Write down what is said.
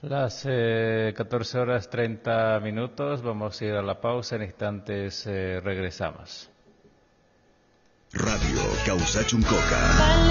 Las 14 horas 30 minutos, vamos a ir a la pausa, en instantes regresamos. Radio Causachuncoca.